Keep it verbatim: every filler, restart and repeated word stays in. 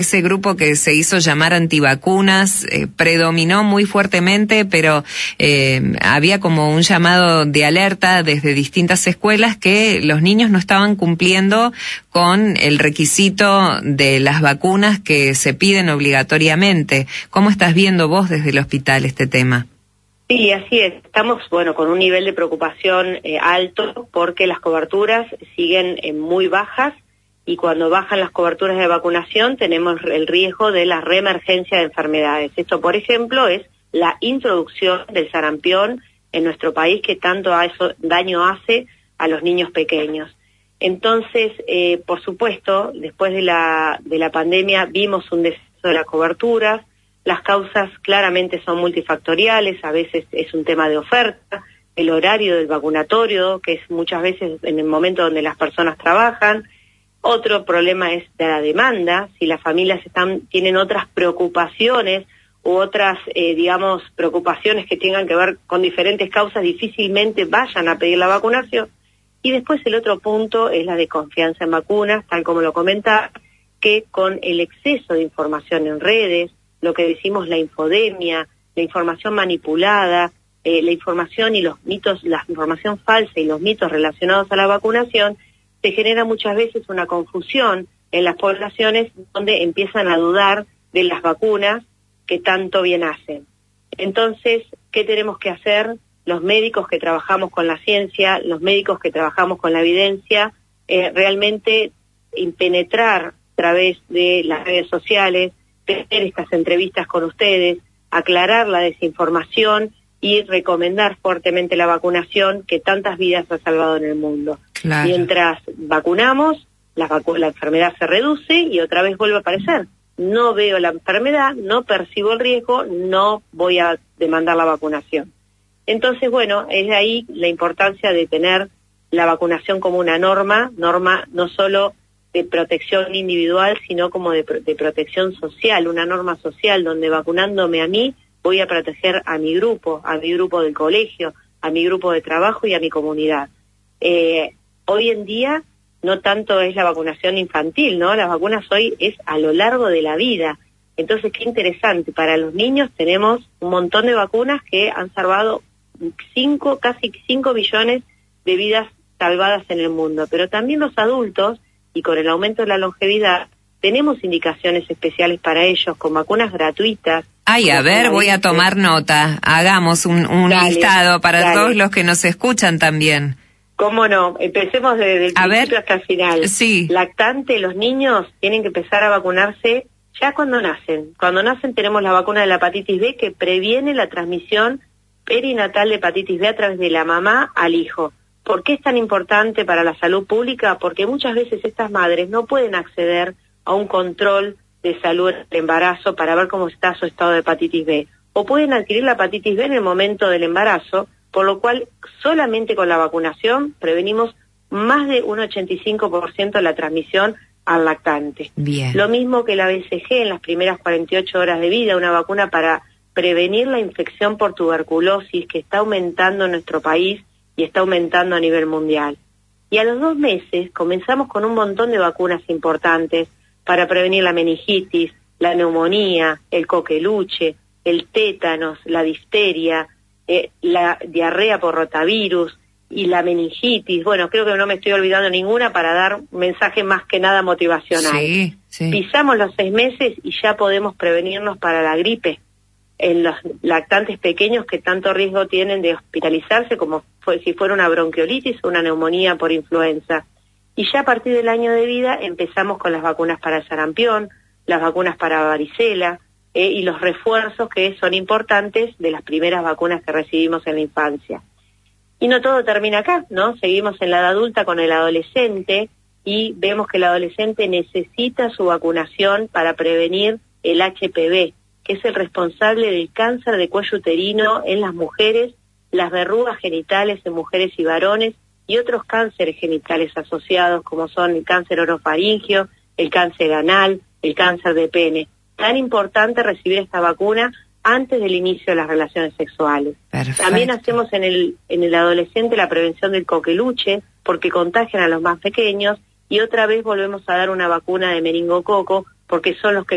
Ese grupo que se hizo llamar antivacunas eh, predominó muy fuertemente, pero eh, había como un llamado de alerta desde distintas escuelas que los niños no estaban cumpliendo con el requisito de las vacunas que se piden obligatoriamente. ¿Cómo estás viendo vos desde el hospital este tema? Sí, así es. Estamos, bueno, con un nivel de preocupación eh, alto porque las coberturas siguen eh, muy bajas. Y cuando bajan las coberturas de vacunación tenemos el riesgo de la reemergencia de enfermedades. Esto, por ejemplo, es la introducción del sarampión en nuestro país, que tanto daño hace a los niños pequeños. Entonces, eh, por supuesto, después de la, de la pandemia vimos un descenso de las coberturas. Las causas claramente son multifactoriales, a veces es un tema de oferta, el horario del vacunatorio, que es muchas veces en el momento donde las personas trabajan. Otro problema es de la demanda, si las familias están tienen otras preocupaciones u otras, eh, digamos, preocupaciones que tengan que ver con diferentes causas, difícilmente vayan a pedir la vacunación. Y después el otro punto es la desconfianza en vacunas, tal como lo comentaba, que con el exceso de información en redes, lo que decimos la infodemia, la información manipulada, eh, la información y los mitos, la información falsa y los mitos relacionados a la vacunación, se genera muchas veces una confusión en las poblaciones donde empiezan a dudar de las vacunas que tanto bien hacen. Entonces, ¿qué tenemos que hacer? Los médicos que trabajamos con la ciencia, los médicos que trabajamos con la evidencia, eh, realmente penetrar a través de las redes sociales, tener estas entrevistas con ustedes, aclarar la desinformación y recomendar fuertemente la vacunación que tantas vidas ha salvado en el mundo. Claro. Mientras vacunamos, la, vacu la enfermedad se reduce y otra vez vuelve a aparecer. No veo la enfermedad, no percibo el riesgo, no voy a demandar la vacunación. Entonces, bueno, es de ahí la importancia de tener la vacunación como una norma, norma no solo de protección individual, sino como de, de protección social, una norma social donde vacunándome a mí voy a proteger a mi grupo, a mi grupo del colegio, a mi grupo de trabajo y a mi comunidad. Eh, hoy en día no tanto es la vacunación infantil, ¿no? Las vacunas hoy es a lo largo de la vida. Entonces, qué interesante. Para los niños tenemos un montón de vacunas que han salvado cinco, casi cinco millones de vidas salvadas en el mundo. Pero también los adultos, y con el aumento de la longevidad, tenemos indicaciones especiales para ellos con vacunas gratuitas. Ay, a ver, voy a tomar nota. Hagamos un, un dale, listado para dale. todos los que nos escuchan también. ¿Cómo no? Empecemos desde el a principio ver, hasta el final. Sí. Lactante, los niños tienen que empezar a vacunarse ya cuando nacen. Cuando nacen tenemos la vacuna de la hepatitis B que previene la transmisión perinatal de hepatitis B a través de la mamá al hijo. ¿Por qué es tan importante para la salud pública? Porque muchas veces estas madres no pueden acceder a un control de salud en el embarazo para ver cómo está su estado de hepatitis B. O pueden adquirir la hepatitis B en el momento del embarazo, por lo cual solamente con la vacunación prevenimos más de un ochenta y cinco por ciento de la transmisión al lactante. Bien. Lo mismo que la B C G en las primeras cuarenta y ocho horas de vida, una vacuna para prevenir la infección por tuberculosis que está aumentando en nuestro país y está aumentando a nivel mundial. Y a los dos meses comenzamos con un montón de vacunas importantes para prevenir la meningitis, la neumonía, el coqueluche, el tétanos, la difteria, eh, la diarrea por rotavirus y la meningitis. Bueno, creo que no me estoy olvidando ninguna para dar un mensaje más que nada motivacional. Sí, sí. Pisamos los seis meses y ya podemos prevenirnos para la gripe en los lactantes pequeños que tanto riesgo tienen de hospitalizarse como fue, si fuera una bronquiolitis o una neumonía por influenza. Y ya a partir del año de vida empezamos con las vacunas para el sarampión, las vacunas para varicela eh, y los refuerzos que son importantes de las primeras vacunas que recibimos en la infancia. Y no todo termina acá, ¿no? Seguimos en la edad adulta con el adolescente y vemos que el adolescente necesita su vacunación para prevenir el H P V, que es el responsable del cáncer de cuello uterino en las mujeres, las verrugas genitales en mujeres y varones y otros cánceres genitales asociados como son el cáncer orofaringio, el cáncer anal, el cáncer de pene. Tan importante recibir esta vacuna antes del inicio de las relaciones sexuales. Perfecto. También hacemos en el, en el adolescente la prevención del coqueluche porque contagian a los más pequeños y otra vez volvemos a dar una vacuna de meningococo porque son los que